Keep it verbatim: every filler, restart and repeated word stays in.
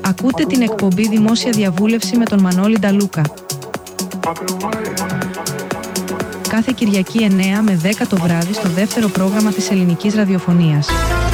Ακούτε την εκπομπή Δημόσια Διαβούλευση με τον Μανώλη Νταλούκα. Κάθε Κυριακή εννέα με δέκα το βράδυ στο δεύτερο πρόγραμμα της ελληνικής ραδιοφωνίας.